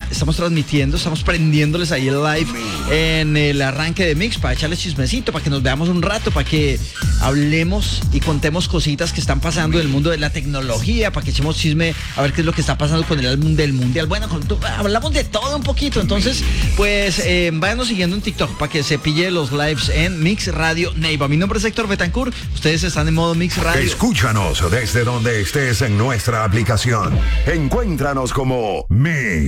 estamos transmitiendo, estamos prendiéndoles ahí el live en el arranque de Mix para echarles chismecito, para que nos veamos un rato, para que hablemos y contemos cositas que están pasando en el mundo de la tecnología, para que echemos chisme a ver qué es lo que está pasando con el álbum del Mundial. Bueno, hablamos de todo un poquito, entonces, pues, váyanos siguiendo en TikTok para que se pille los lives en Mix Radio Neiva. Mi nombre es Héctor Betancourt, ustedes están en modo Mix Radio. Escúchanos desde donde estés en nuestra aplicación. Encuéntranos como Mix.